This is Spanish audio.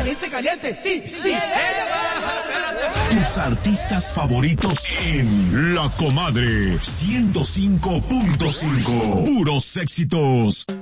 Caliente, caliente, sí, sí. Tus artistas favoritos en La Comadre 105.5. Puros éxitos.